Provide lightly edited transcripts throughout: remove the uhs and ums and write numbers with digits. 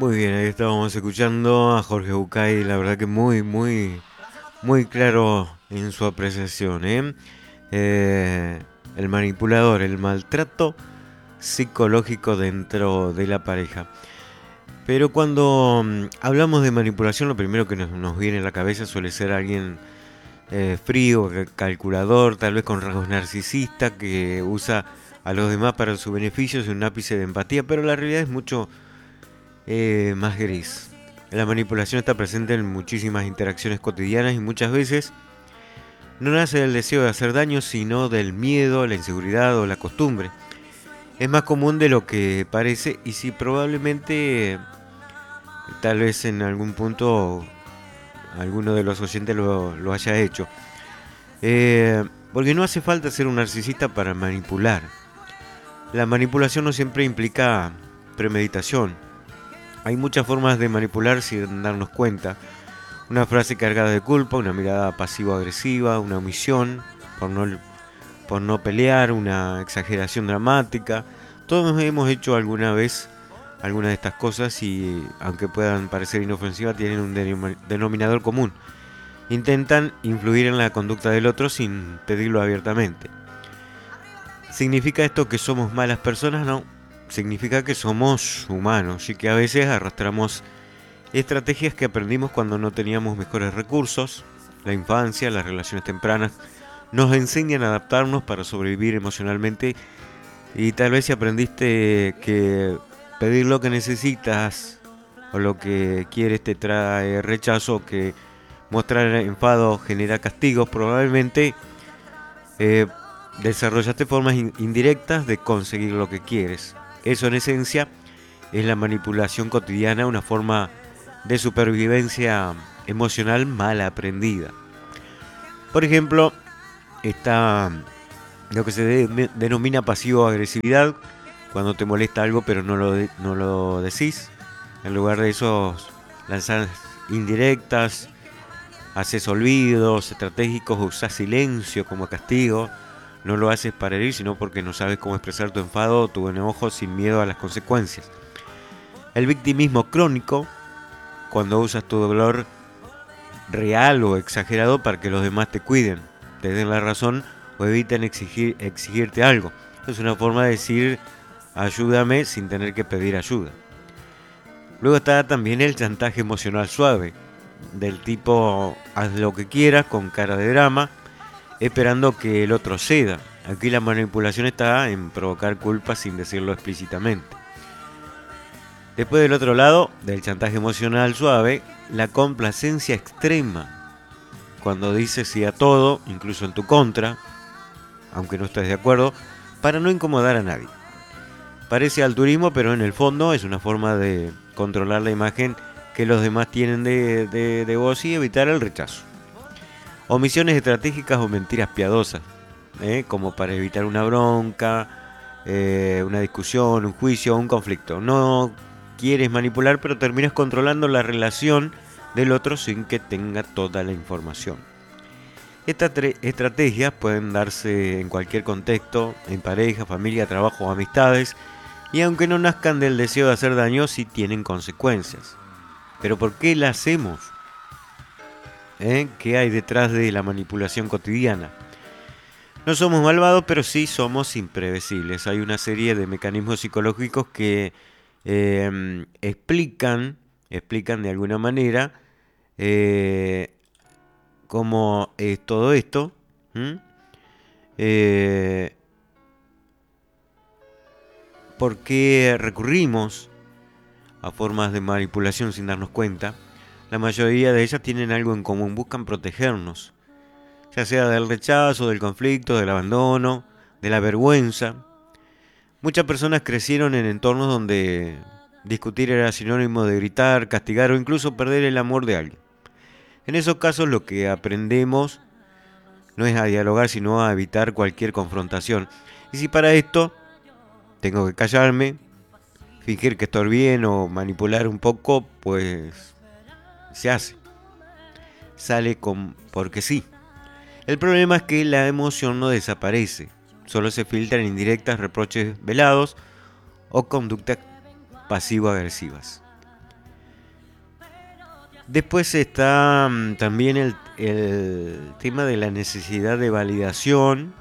Muy bien, ahí estábamos escuchando a Jorge Bucay, la verdad que muy claro en su apreciación, ¿eh? El manipulador, el maltrato psicológico dentro de la pareja. Pero cuando hablamos de manipulación, lo primero que nos viene a la cabeza suele ser alguien frío, calculador, tal vez con rasgos narcisistas, que usa a los demás para su beneficio, sin un ápice de empatía, pero la realidad es mucho más gris. La manipulación está presente en muchísimas interacciones cotidianas y muchas veces no nace del deseo de hacer daño, sino del miedo, la inseguridad o la costumbre. Es más común de lo que parece y si probablemente, tal vez en algún punto, alguno de los oyentes lo haya hecho. Porque no hace falta ser un narcisista para manipular. La manipulación no siempre implica premeditación. Hay muchas formas de manipular sin darnos cuenta. Una frase cargada de culpa, una mirada pasivo-agresiva, una omisión por no pelear, una exageración dramática. Todos hemos hecho alguna vez alguna de estas cosas y, aunque puedan parecer inofensivas, tienen un denominador común. Intentan influir en la conducta del otro sin pedirlo abiertamente. ¿Significa esto que somos malas personas? No. Significa que somos humanos y que a veces arrastramos estrategias que aprendimos cuando no teníamos mejores recursos. La infancia, las relaciones tempranas nos enseñan a adaptarnos para sobrevivir emocionalmente y tal vez si aprendiste que pedir lo que necesitas o lo que quieres te trae rechazo, que mostrar enfado genera castigos, probablemente eh, desarrollaste formas indirectas de conseguir lo que quieres. Eso en esencia es la manipulación cotidiana, una forma de supervivencia emocional mal aprendida. Por ejemplo, está lo que se denomina pasivo-agresividad, cuando te molesta algo pero no lo decís. En lugar de eso, lanzás indirectas, haces olvidos estratégicos, usás silencio como castigo. No lo haces para herir, sino porque no sabes cómo expresar tu enfado o tu enojo sin miedo a las consecuencias. El victimismo crónico, cuando usas tu dolor real o exagerado para que los demás te cuiden, te den la razón o eviten exigirte algo. Es una forma de decir ayúdame sin tener que pedir ayuda. Luego está también el chantaje emocional suave, del tipo haz lo que quieras con cara de drama, esperando que el otro ceda. Aquí la manipulación está en provocar culpa sin decirlo explícitamente. Después del otro lado, del chantaje emocional suave, la complacencia extrema, cuando dices sí a todo, incluso en tu contra, aunque no estés de acuerdo, para no incomodar a nadie. Parece alturismo, pero en el fondo es una forma de controlar la imagen que los demás tienen de vos y evitar el rechazo. Omisiones estratégicas o mentiras piadosas, como para evitar una bronca, una discusión, un juicio o un conflicto. No quieres manipular, pero terminas controlando la relación del otro sin que tenga toda la información. Estas estrategias pueden darse en cualquier contexto, en pareja, familia, trabajo o amistades, y aunque no nazcan del deseo de hacer daño, sí tienen consecuencias. ¿Pero por qué la hacemos? ¿Qué hay detrás de la manipulación cotidiana? No somos malvados, pero sí somos imprevisibles. Hay una serie de mecanismos psicológicos que explican de alguna manera eh, cómo es todo esto. Eh, ¿Por qué recurrimos a formas de manipulación sin darnos cuenta? La mayoría de ellas tienen algo en común, buscan protegernos, ya sea del rechazo, del conflicto, del abandono, de la vergüenza. Muchas personas crecieron en entornos donde discutir era sinónimo de gritar, castigar o incluso perder el amor de alguien. En esos casos lo que aprendemos no es a dialogar, sino a evitar cualquier confrontación. Y si para esto tengo que callarme, fingir que estoy bien o manipular un poco, pues se hace. Sale porque sí. El problema es que la emoción no desaparece, solo se filtran indirectas reproches velados o conductas pasivo-agresivas. Después está también el tema de la necesidad de validación,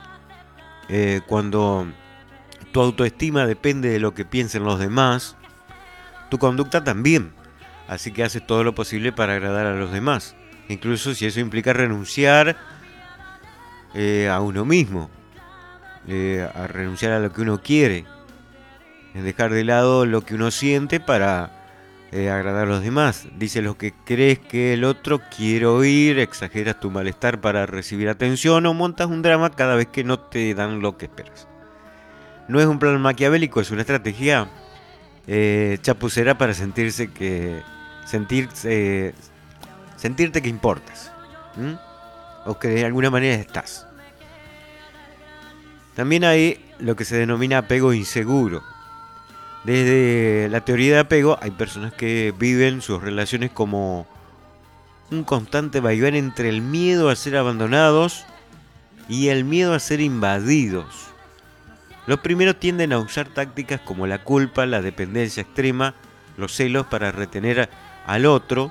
cuando tu autoestima depende de lo que piensen los demás, tu conducta también. Así que haces todo lo posible para agradar a los demás, incluso si eso implica renunciar a uno mismo, a renunciar a lo que uno quiere, es dejar de lado lo que uno siente para agradar a los demás. Dices lo que crees que el otro quiere oír, exageras tu malestar para recibir atención o montas un drama cada vez que no te dan lo que esperas. No es un plan maquiavélico, es una estrategia chapucera para sentirte que importas, ¿m? O que de alguna manera estás. También hay lo que se denomina apego inseguro. Desde la teoría de apego hay personas que viven sus relaciones como un constante vaivén entre el miedo a ser abandonados y el miedo a ser invadidos. Los primeros tienden a usar tácticas como la culpa, la dependencia extrema, los celos para retener al otro.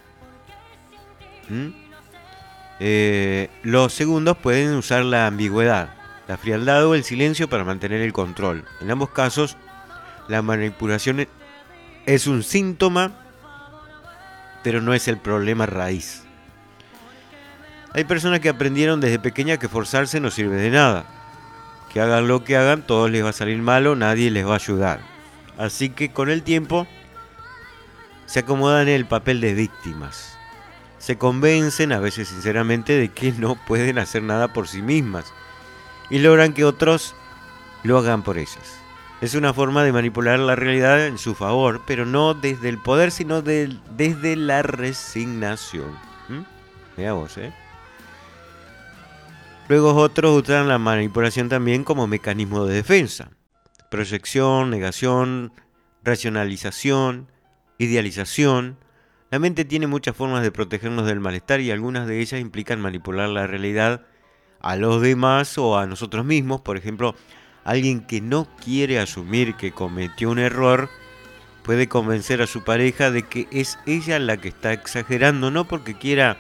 Los segundos pueden usar la ambigüedad, la frialdad o el silencio para mantener el control. En ambos casos, la manipulación es un síntoma, pero no es el problema raíz. Hay personas que aprendieron desde pequeña que forzarse no sirve de nada. Que hagan lo que hagan, todo les va a salir malo, nadie les va a ayudar. Así que con el tiempo se acomodan en el papel de víctimas. Se convencen, a veces sinceramente, de que no pueden hacer nada por sí mismas y logran que otros lo hagan por ellas. Es una forma de manipular la realidad en su favor, pero no desde el poder, sino desde la resignación. Mira vos, Luego otros usan la manipulación también como mecanismo de defensa. Proyección, negación, racionalización, idealización. La mente tiene muchas formas de protegernos del malestar y algunas de ellas implican manipular la realidad a los demás o a nosotros mismos. Por ejemplo, alguien que no quiere asumir que cometió un error puede convencer a su pareja de que es ella la que está exagerando, no porque quiera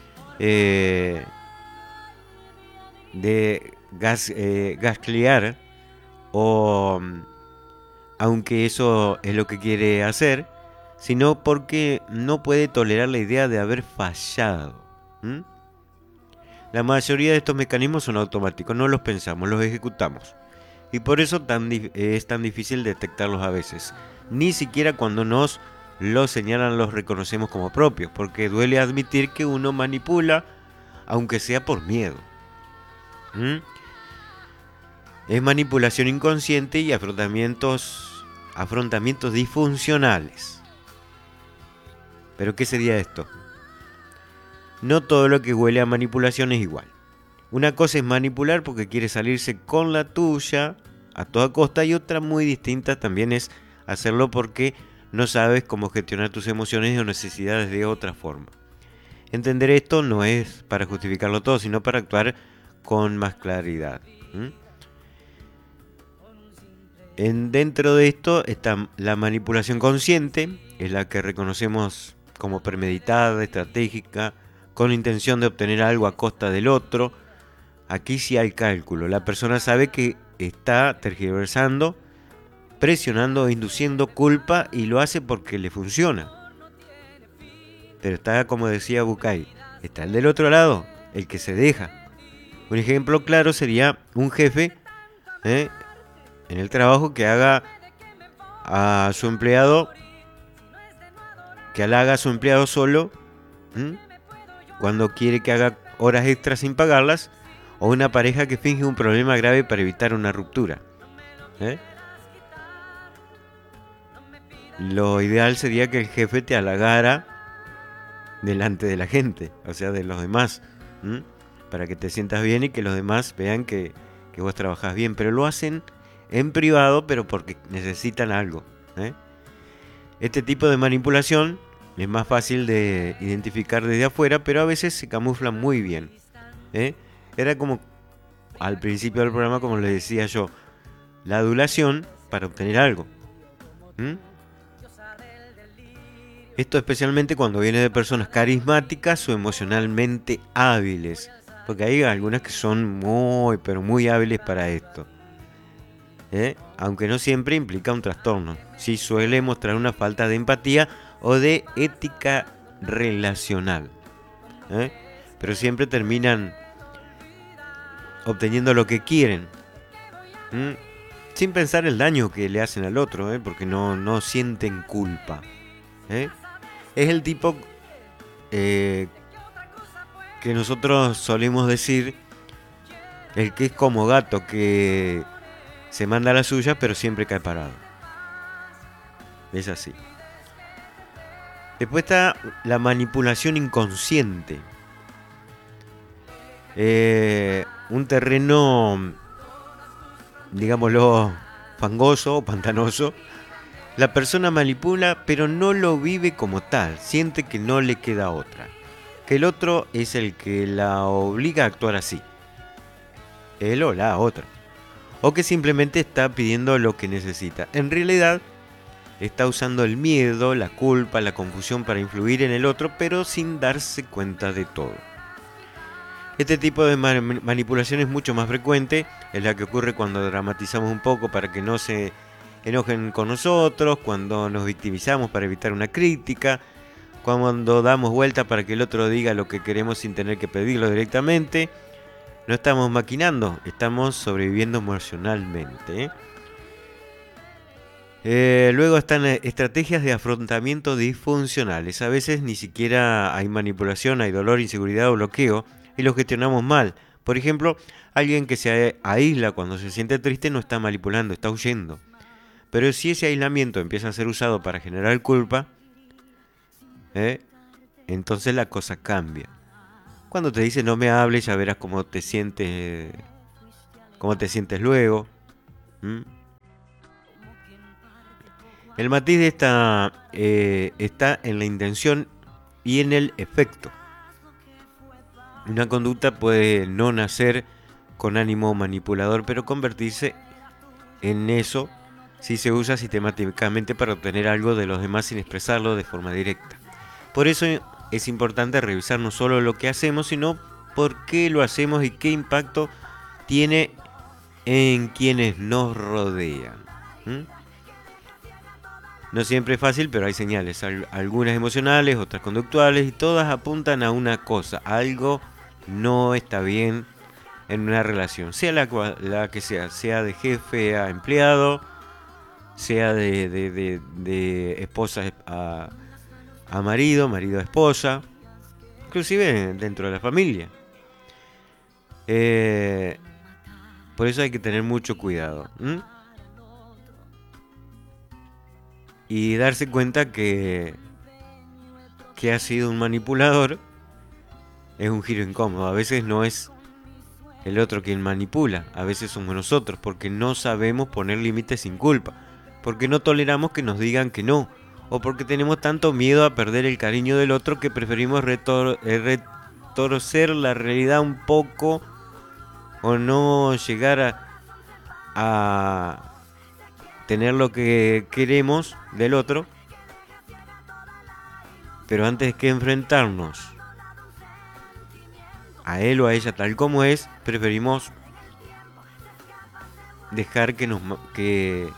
gasliar, o aunque eso es lo que quiere hacer, sino porque no puede tolerar la idea de haber fallado. La mayoría de estos mecanismos son automáticos, no los pensamos, los ejecutamos. Y por eso es tan difícil detectarlos a veces. Ni siquiera cuando nos los señalan los reconocemos como propios, porque duele admitir que uno manipula, aunque sea por miedo. Es manipulación inconsciente y afrontamientos disfuncionales. ¿Pero qué sería esto? No todo lo que huele a manipulación es igual. Una cosa es manipular porque quiere salirse con la tuya a toda costa, y otra muy distinta también es hacerlo porque no sabes cómo gestionar tus emociones o necesidades de otra forma. Entender esto no es para justificarlo todo, sino para actuar con más claridad. Dentro de esto está la manipulación consciente, es la que reconocemos como premeditada, estratégica, con intención de obtener algo a costa del otro. Aquí sí hay cálculo. La persona sabe que está tergiversando, presionando o induciendo culpa y lo hace porque le funciona. Pero está, como decía Bucay, está el del otro lado, el que se deja. Un ejemplo claro sería un jefe en el trabajo que haga a su empleado, que halaga a su empleado solo cuando quiere que haga horas extras sin pagarlas, o una pareja que finge un problema grave para evitar una ruptura. Lo ideal sería que el jefe te halagara delante de la gente, o sea, de los demás, para que te sientas bien y que los demás vean que vos trabajás bien, pero lo hacen en privado, pero porque necesitan algo. Este tipo de manipulación es más fácil de identificar desde afuera, pero a veces se camufla muy bien. Era como al principio del programa, como les decía yo, la adulación para obtener algo. Esto especialmente cuando viene de personas carismáticas o emocionalmente hábiles, porque hay algunas que son muy, pero muy hábiles para esto. Aunque no siempre implica un trastorno. Sí suele mostrar una falta de empatía o de ética relacional. Pero siempre terminan obteniendo lo que quieren, sin pensar el daño que le hacen al otro, porque no sienten culpa. Es el tipo que nosotros solemos decir, el que es como gato, que se manda la suya pero siempre cae parado. Es así. Después está la manipulación inconsciente. Un terreno, digámoslo, fangoso o pantanoso. La persona manipula, pero no lo vive como tal. Siente que no le queda otra. Que el otro es el que la obliga a actuar así. Él o la otra. O que simplemente está pidiendo lo que necesita. En realidad, está usando el miedo, la culpa, la confusión para influir en el otro, pero sin darse cuenta de todo. Este tipo de manipulación es mucho más frecuente, es la que ocurre cuando dramatizamos un poco para que no se enojen con nosotros, cuando nos victimizamos para evitar una crítica, cuando damos vuelta para que el otro diga lo que queremos sin tener que pedirlo directamente. No estamos maquinando, estamos sobreviviendo emocionalmente. Luego están estrategias de afrontamiento disfuncionales. A veces ni siquiera hay manipulación, hay dolor, inseguridad o bloqueo y lo gestionamos mal. Por ejemplo, alguien que se aísla cuando se siente triste no está manipulando, está huyendo. Pero si ese aislamiento empieza a ser usado para generar culpa, entonces la cosa cambia. Cuando te dice no me hables, ya verás cómo te sientes luego. El matiz de esta está en la intención y en el efecto. Una conducta puede no nacer con ánimo manipulador, pero convertirse en eso si se usa sistemáticamente para obtener algo de los demás sin expresarlo de forma directa. Por eso es importante revisar no solo lo que hacemos, sino por qué lo hacemos y qué impacto tiene en quienes nos rodean. No siempre es fácil, pero hay señales, algunas emocionales, otras conductuales, y todas apuntan a una cosa: algo no está bien en una relación, sea la que sea de jefe a empleado, sea de esposa a marido, marido a esposa, inclusive dentro de la familia. Por eso hay que tener mucho cuidado. Y darse cuenta que ha sido un manipulador es un giro incómodo. A veces no es el otro quien manipula, a veces somos nosotros, porque no sabemos poner límites sin culpa, porque no toleramos que nos digan que no, o porque tenemos tanto miedo a perder el cariño del otro que preferimos retorcer la realidad un poco, o no llegar a tener lo que queremos del otro. Pero antes que enfrentarnos a él o a ella tal como es, preferimos dejar que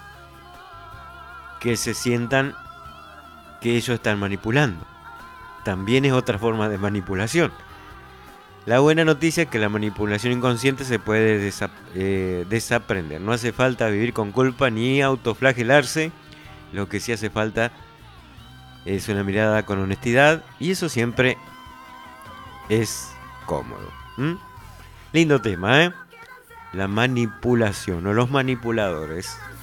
se sientan que ellos están manipulando. También es otra forma de manipulación. La buena noticia es que la manipulación inconsciente se puede desaprender. No hace falta vivir con culpa ni autoflagelarse. Lo que sí hace falta es una mirada con honestidad, y eso siempre es cómodo. Lindo tema, La manipulación o los manipuladores.